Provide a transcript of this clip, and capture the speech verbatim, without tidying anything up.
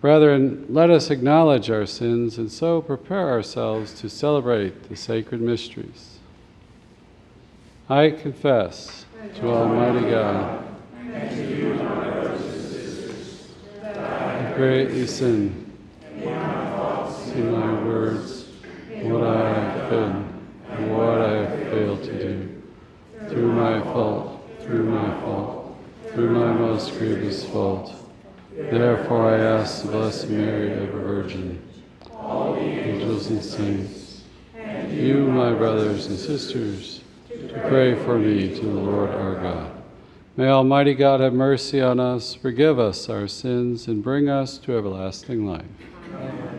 Brethren, let us acknowledge our sins and so prepare ourselves to celebrate the sacred mysteries. I confess to Almighty God and to you, my brothers and sisters, that I have greatly sinned in my thoughts, in my words, in what I have done, and what I have failed to do, through my fault, through my fault, through my most grievous fault. Therefore I ask the Blessed Mary, ever Virgin, all the angels and saints, and you, my brothers and sisters, to pray for me to the Lord our God. May Almighty God have mercy on us, forgive us our sins, and bring us to everlasting life. Amen.